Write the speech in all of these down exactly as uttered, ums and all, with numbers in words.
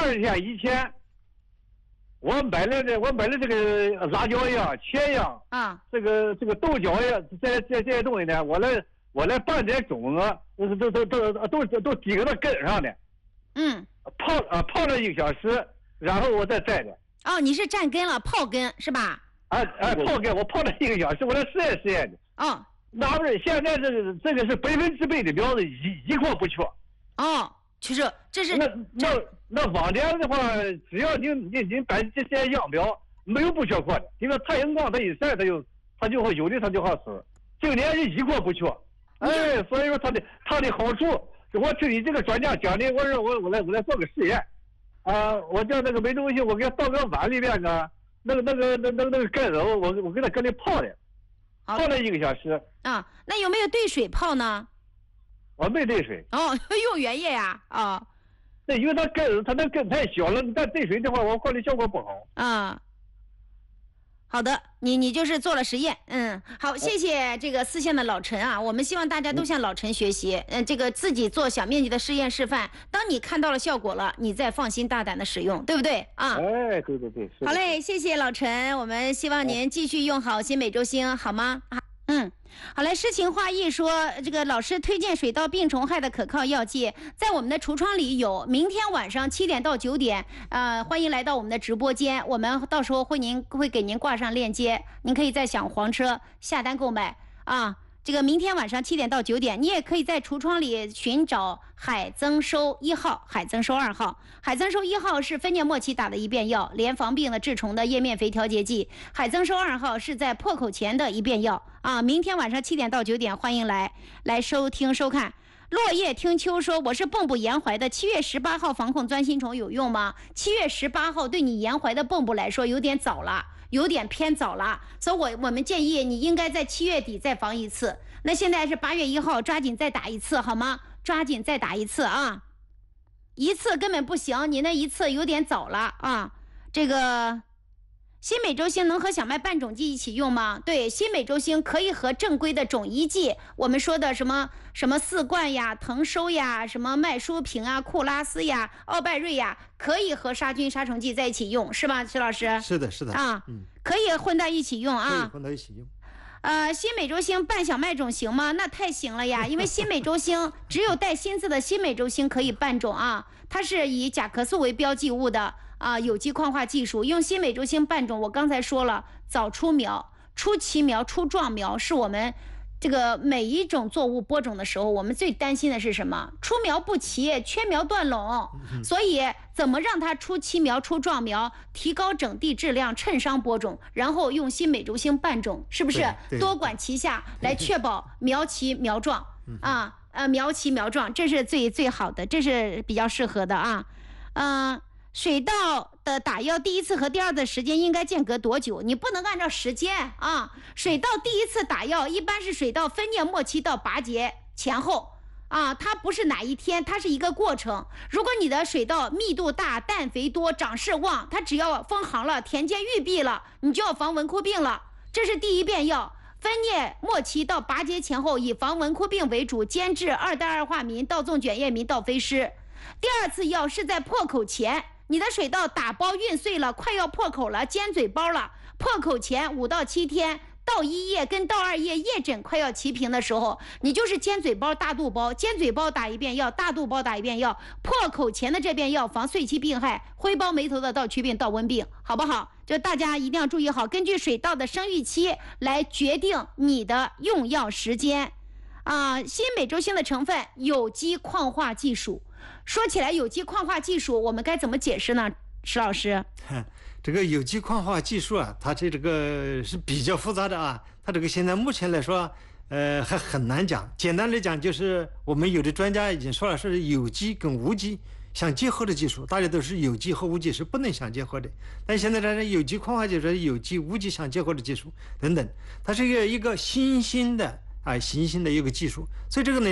二天以前，我买了这我买了这个辣椒呀、茄呀， 啊， 这个这个豆角呀，这这这些东西呢，我来我来拌点种子，都都都都都都都滴搁那根上的， 嗯， 泡啊泡了一个小时，然后我再摘的。 哦，你是蘸根了，泡根是吧？ 哎哎，泡根我泡了一个小时，我来实验实验的。 哦， 那不是现在这个这个是百分之百的苗子，一一块不缺。 哦，其实这是那那那往年的话，只要您您您把这些样苗没有不缺货的，因为太阳光它一晒，它就它就会有的它就好使。今年是一块不缺，哎，所以说它的它的好处，我听你这个专家讲的，我说我我来我来做个实验，啊，我叫那个梅中兴，我给他倒个碗里边啊，那个那个那那那个干肉，我我给他搁里泡的，泡了一个小时。 啊，那有没有兑水泡呢？ 我没兑水。 哦，用原液呀，啊。 对，因为它根它那根太小了，但兑水的话，我看的效果不好。 啊。好的，你你就是做了实验，嗯，好，谢谢这个四县的老陈啊，我们希望大家都向老陈学习，嗯，这个自己做小面积的试验示范，当你看到了效果了，你再放心大胆的使用，对不对啊？ 哎，对对对，是。 好嘞，谢谢老陈，我们希望您继续用好新美洲星，好吗？嗯，好嘞。诗情画意说，这个老师推荐水稻病虫害的可靠药剂，在我们的橱窗里有。明天晚上七点到九点，呃，欢迎来到我们的直播间，我们到时候会您会给您挂上链接，您可以在小黄车下单购买啊。这个明天晚上七点到九点，你也可以在橱窗里寻找海增收一号、海增收二号。海增收一号是分叶末期打的一遍药，连防病的治虫的叶面肥调节剂。海增收二号是在破口前的一遍药啊。明天晚上七点到九点，欢迎来来收听收看。落叶听秋说，我是蚌埠沿淮的，七月十八号防控钻心虫有用吗？七月十八号对你沿淮的蚌埠来说有点早了。有点偏早了，所以我我们建议你应该在七月底再防一次。那现在是八月一号，抓紧再打一次好吗？抓紧再打一次啊！一次根本不行，你那一次有点早了啊。这个新美洲星能和小麦拌种剂一起用吗？对，新美洲星可以和正规的种一剂，我们说的什么什么四冠呀、腾收呀、什么麦舒平啊、库拉斯呀、奥拜瑞呀，可以和杀菌杀虫剂在一起用，是吧，徐老师？ 是的，是的啊，嗯，可以混在一起用啊， 可以混在一起用。 呃，新美洲星拌小麦种行吗？那太行了呀，因为新美洲星只有带新字的新美洲星可以拌种啊，它是以甲壳素为标记物的啊，有机矿化技术，用新美洲星拌种，我刚才说了，早出苗、出奇苗、出壮苗，是我们这个每一种作物播种的时候，我们最担心的是什么？出苗不齐，缺苗断垄。所以怎么让它出奇苗、出壮苗，提高整地质量，趁商播种，然后用新美洲星拌种，是不是多管齐下来确保苗齐苗壮啊？呃，苗齐苗壮，这是最最好的，这是比较适合的啊。嗯、呃。水稻的打药第一次和第二的时间应该间隔多久？你不能按照时间啊。水稻第一次打药一般是水稻分叶末期到拔节前后啊，它不是哪一天，它是一个过程。如果你的水稻密度大、氮肥多、长势旺，它只要封行了、田间预闭了，你就要防蚊枯病了。这是第一遍药。分叶末期到拔节前后，以防蚊枯病为主，兼治二代二化民、稻纵卷叶民、稻飞虱。第二次药是在破口前。你的水稻打包运碎了，快要破口了，尖嘴包了，破口前五到七天，稻一叶跟稻二叶叶枕快要齐平的时候，你就是尖嘴包、大肚包，尖嘴包打一遍药，大肚包打一遍药，破口前的这遍药防碎期病害、灰包霉头的稻曲病、稻瘟病，好不好？就大家一定要注意好，根据水稻的生育期来决定你的用药时间。啊，新美洲星的成分有机矿化技术。说起来有机矿化技术我们该怎么解释呢，石老师？ 这个有机矿化技术啊，它这这个是比较复杂的啊，它这个现在目前来说呃还很难讲。简单来讲就是我们有的专家已经说了，是有机跟无机相结合的技术，大家都是有机和无机是不能相结合的，但现在这有机矿化技术、有机无机相结合的技术等等，它是一个一个新兴的啊，新兴的一个技术，所以这个呢呢，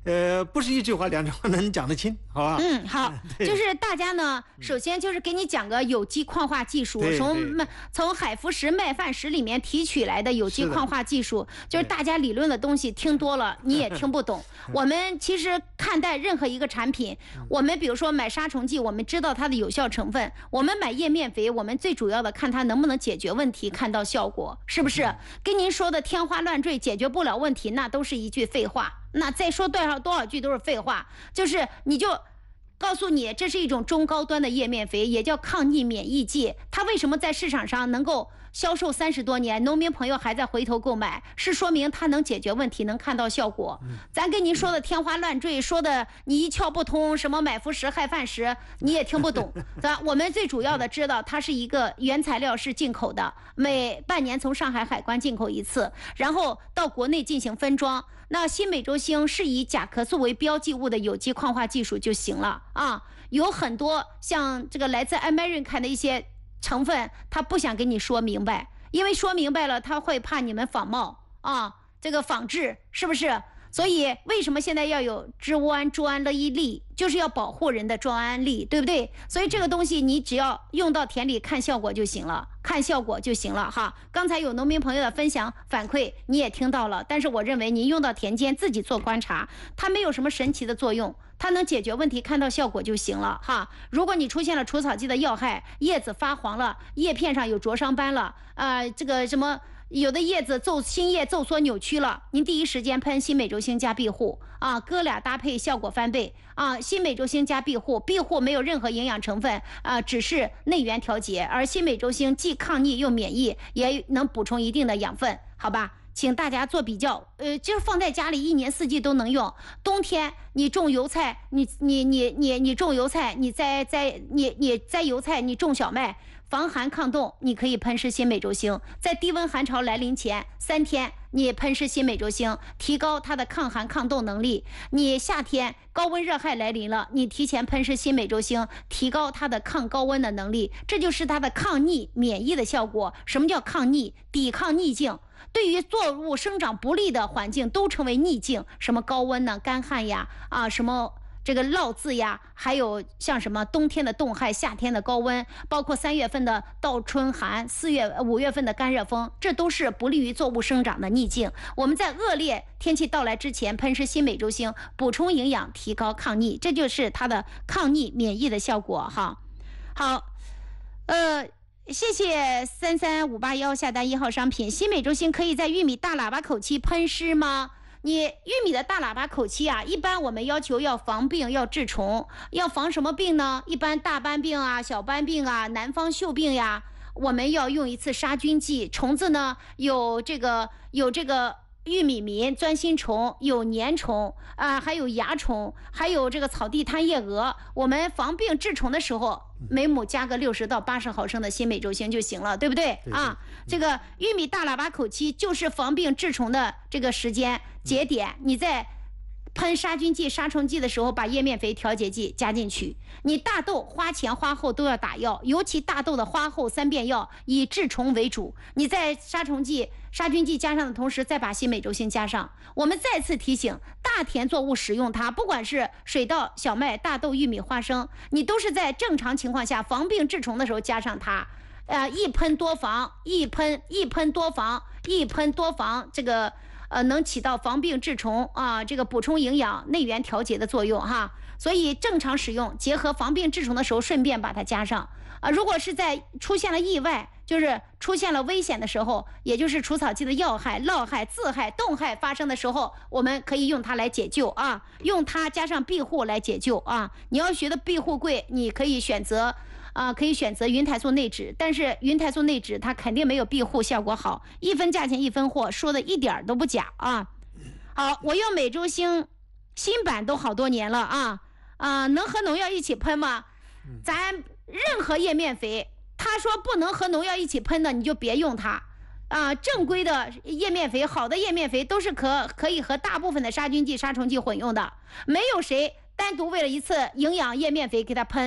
呃，不是一句话两句话能讲得清，好吧？ 嗯，好，就是大家呢，首先就是给你讲个有机矿化技术，从从海浮石、麦饭石里面提取来的有机矿化技术，就是大家理论的东西听多了你也听不懂。我们其实看待任何一个产品，我们比如说买杀虫剂，我们知道它的有效成分；我们买叶面肥，我们最主要的看它能不能解决问题，看到效果，是不是？跟您说的天花乱坠解决不了问题，那都是一句废话。那再说多少多少句都是废话，就是你就告诉你这是一种中高端的叶面肥，也叫抗逆免疫剂。它为什么在市场上能够销售三十多年，农民朋友还在回头购买，是说明它能解决问题，能看到效果。咱跟您说的天花乱坠，说的你一窍不通，什么买浮石、害饭石，你也听不懂。咱我们最主要的知道，它是一个原材料是进口的，每半年从上海海关进口一次，然后到国内进行分装。那新美洲星是以甲壳素为标记物的有机矿化技术就行了啊，有很多像这个来自 American 的一些成分，他不想给你说明白，因为说明白了他会怕你们仿冒啊，这个仿制是不是？所以为什么现在要有治污胺、猪胺乐一粒，就是要保护人的专案力，对不对？所以这个东西你只要用到田里看效果就行了，看效果就行了哈。刚才有农民朋友的分享反馈你也听到了，但是我认为您用到田间自己做观察，它没有什么神奇的作用，它能解决问题，看到效果就行了哈。如果你出现了除草剂的药害，叶子发黄了，叶片上有灼伤斑了，呃，这个什么有的叶子皱新叶皱缩扭曲了，您第一时间喷新美洲星加庇护啊，哥俩搭配效果翻倍啊！新美洲星加庇护，庇护没有任何营养成分啊，只是内源调节，而新美洲星既抗逆又免疫，也能补充一定的养分，好吧？请大家做比较，呃，就是放在家里一年四季都能用。冬天你种油菜，你你你你你种油菜，你栽栽你你栽油菜，你种小麦。防寒抗冻，你可以喷施新美洲星，在低温寒潮来临前三天，你喷施新美洲星，提高它的抗寒抗冻能力。你夏天高温热害来临了，你提前喷施新美洲星，提高它的抗高温的能力，这就是它的抗逆免疫的效果。什么叫抗逆？抵抗逆境。对于作物生长不利的环境都称为逆境，什么高温呢、干旱呀，啊什么。这个涝渍呀，还有像什么冬天的冻害、夏天的高温，包括三月份的倒春寒、四月、五月份的干热风，这都是不利于作物生长的逆境。我们在恶劣天气到来之前喷施新美洲星，补充营养，提高抗逆，这就是它的抗逆免疫的效果哈。好，呃。谢谢三三五八幺下单一号商品，新美洲星可以在玉米大喇叭口期喷施吗？你玉米的大喇叭口期啊，一般我们要求要防病，要治虫，要防什么病呢？一般大斑病啊、小斑病啊、南方锈病呀，我们要用一次杀菌剂。虫子呢，有这个有这个玉米螟、钻心虫，有粘虫啊、呃，还有蚜虫，还有这个草地贪叶蛾。我们防病治虫的时候，每亩加个六十到八十毫升的新美洲星就行了，对不对？ 对啊，这个玉米大喇叭口期就是防病治虫的这个时间节点，你在喷杀菌剂、杀虫剂的时候，把叶面肥调节剂加进去。你大豆花前花后都要打药，尤其大豆的花后三遍药以治虫为主。你在杀虫剂、杀菌剂加上的同时，再把新美洲星加上。我们再次提醒，大田作物使用它，不管是水稻、小麦、大豆、玉米、花生，你都是在正常情况下防病治虫的时候加上它。呃，一喷多防，一喷一喷多防，一喷多防，这个。呃，能起到防病治虫啊，这个补充营养、内源调节的作用哈。所以正常使用，结合防病治虫的时候，顺便把它加上啊。如果是在出现了意外，就是出现了危险的时候，也就是除草剂的药害、涝害、自害、冻害发生的时候，我们可以用它来解救啊，用它加上庇护来解救啊。你要学的庇护贵，你可以选择。啊、呃，可以选择云台素内酯，但是云台素内酯它肯定没有庇护效果好，一分价钱一分货，说的一点都不假啊。好，我用美洲星新版都好多年了啊啊、呃，能和农药一起喷吗？咱任何叶面肥，他说不能和农药一起喷的，你就别用它啊、呃。正规的叶面肥，好的叶面肥都是可可以和大部分的杀菌剂、杀虫剂混用的，没有谁单独为了一次营养叶面肥给它喷。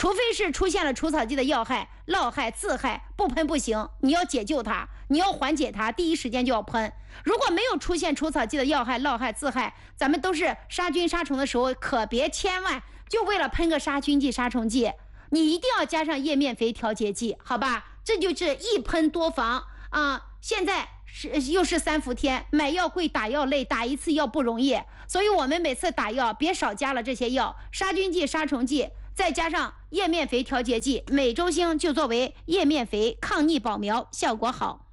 除非是出现了除草剂的药害、涝害、自害，不喷不行，你要解救它，你要缓解它，第一时间就要喷。如果没有出现除草剂的药害、涝害、自害，咱们都是杀菌杀虫的时候，可别千万就为了喷个杀菌剂、杀虫剂，你一定要加上叶面肥调节剂，好吧？这就是一喷多防啊！现在是又是三伏天，买药贵，打药累，打一次药不容易，所以我们每次打药别少加了这些药，杀菌剂、杀虫剂，再加上叶面肥调节剂，美洲星就作为叶面肥抗逆保苗，效果好。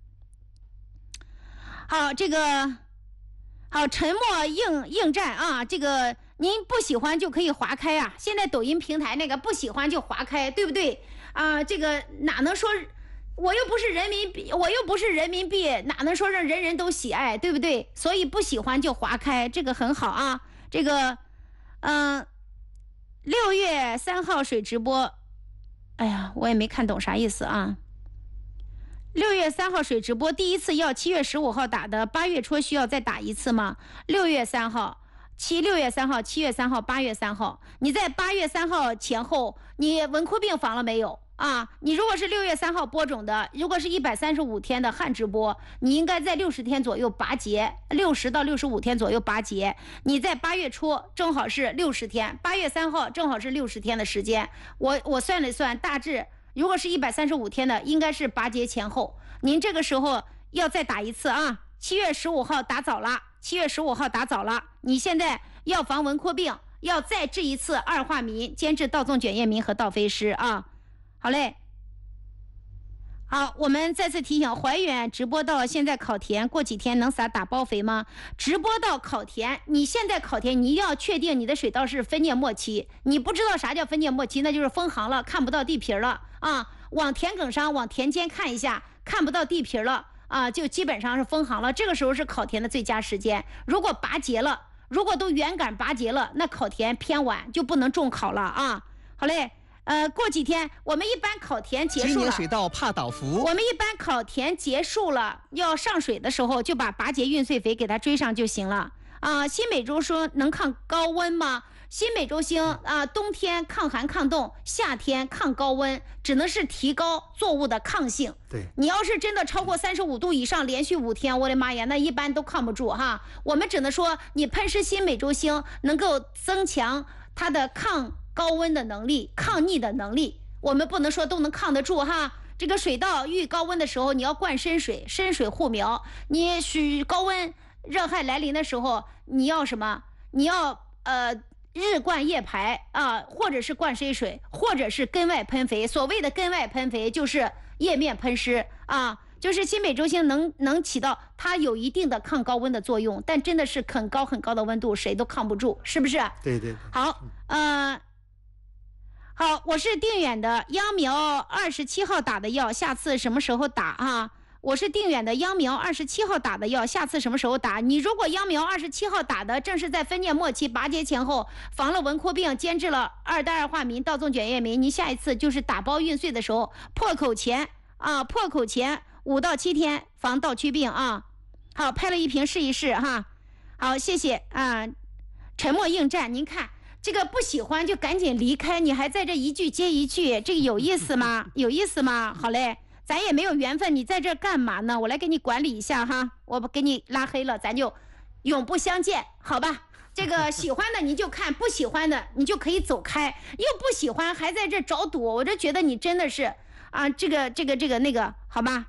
好，这个好，沉默应应战啊，这个您不喜欢就可以划开啊，现在抖音平台那个不喜欢就划开，对不对啊？这个哪能说？我又不是人民币，我又不是人民币，哪能说让人人都喜爱，对不对？所以不喜欢就划开，这个很好啊。这个，嗯、呃，六月三号水直播，哎呀，我也没看懂啥意思啊。六月三号水直播，第一次要七月十五号打的，八月初需要再打一次吗？六月三号。七六月三号、七月三号、八月三号，你在八月三号前后，你文库病防了没有啊？你如果是六月三号播种的，如果是一百三十五天的旱直播，你应该在六十天左右拔节，六十到六十五天左右拔节。你在八月初正好是六十天，八月三号正好是六十天的时间。我我算了算，大致如果是一百三十五天的，应该是拔节前后。您这个时候要再打一次啊！七月十五号打早了。七月十五号打早了，你现在要防蚊阔病，要再治一次二化醚，兼治稻种卷叶醚和稻飞虱啊。好嘞，好，我们再次提醒，怀远直播到现在烤田，过几天能撒打包肥吗？直播到烤田，你现在烤田，你一定要确定你的水稻是分叶末期，你不知道啥叫分叶末期，那就是封行了，看不到地皮了啊。往田埂上，往田间看一下，看不到地皮了。啊，就基本上是封行了，这个时候是烤田的最佳时间。如果拔节了，如果都圆杆拔节了，那烤田偏晚，就不能种烤了啊。好嘞，呃，过几天我们一般烤田结束了， 今年水稻怕倒伏， 我们一般烤田结束了，要上水的时候就把拔节运穗肥给它追上就行了啊。新美洲说能抗高温吗？新美洲星啊，冬天抗寒抗冻，夏天抗高温，只能是提高作物的抗性。 对， 你要是真的超过三十五度以上，连续五天，我的妈呀，那一般都抗不住哈。我们只能说，你喷施新美洲星能够增强它的抗高温的能力、抗逆的能力。我们不能说都能抗得住哈。这个水稻遇高温的时候，你要灌深水，深水护苗。你水高温热害来临的时候，你要什么？你要呃。日灌叶排啊，或者是灌深水，或者是根外喷肥。所谓的根外喷肥就是叶面喷施啊，就是新美洲星能能起到它有一定的抗高温的作用，但真的是很高很高的温度谁都抗不住，是不是？ 对对。 好，呃，好，我是定远的秧苗二十七号打的药，下次什么时候打啊？我是定远的秧苗二十七号打的药，下次什么时候打？你如果秧苗二十七号打的，正是在分叶末期拔节前后，防了蚊阔病，兼治了二代二化醚、稻种卷叶醚，你下一次就是打包运穗的时候，破口前啊，破口前五到七天防稻曲病啊。好，拍了一瓶试一试哈。好，谢谢啊。沉默应战，您看这个不喜欢就赶紧离开，你还在这一句接一句，这个有意思吗？有意思吗？好嘞。咱也没有缘分，你在这干嘛呢？我来给你管理一下哈，我给你拉黑了，咱就永不相见，好吧？这个喜欢的你就看，不喜欢的你就可以走开。又不喜欢还在这找堵，我就觉得你真的是啊，这个这个这个那个，好吧？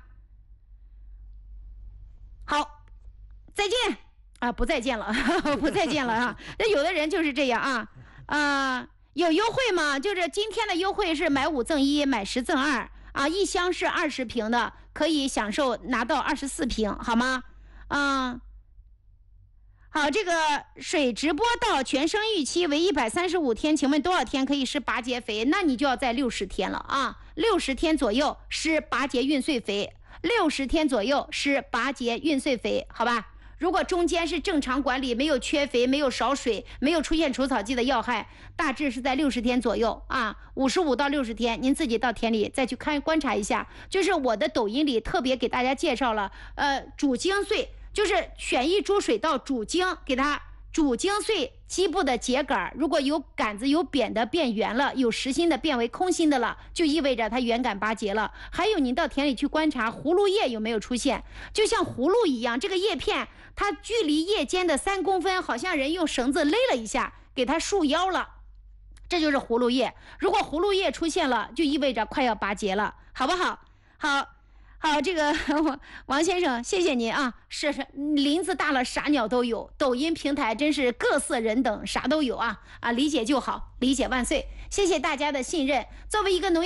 好，再见啊，不再见了，不再见了啊。那有的人就是这样啊啊，有优惠吗？就是今天的优惠是买五赠一，买十赠二。啊，一箱是二十瓶的，可以享受拿到二十四瓶，好吗？嗯，好，这个水直播到全生育期为一百三十五天，请问多少天可以施拔节肥？那你就要在六十天了啊，六十天左右施拔节运穗肥，六十天左右施拔节运穗肥，好吧？如果中间是正常管理，没有缺肥，没有少水，没有出现除草剂的药害，大致是在六十天左右啊，五十五到六十天，您自己到田里再去看观察一下。就是我的抖音里特别给大家介绍了，呃，主精穗，就是选一株水稻主精，给它主茎穗基部的秸秆，如果有杆子有扁的变圆了，有实心的变为空心的了，就意味着它圆杆拔节了。还有您到田里去观察葫芦叶有没有出现，就像葫芦一样，这个叶片它距离叶尖的三公分，好像人用绳子勒了一下，给它束腰了，这就是葫芦叶。如果葫芦叶出现了，就意味着快要拔节了，好不好？好。好，这个王先生，谢谢您啊！是是，林子大了，啥鸟都有。抖音平台真是各色人等，啥都有啊！啊，理解就好，理解万岁！谢谢大家的信任。作为一个农业